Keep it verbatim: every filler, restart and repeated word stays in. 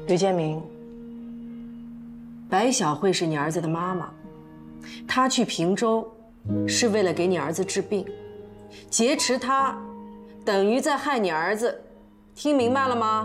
吕建明，白小慧是你儿子的妈妈，她去平州是为了给你儿子治病，劫持他等于在害你儿子，听明白了吗？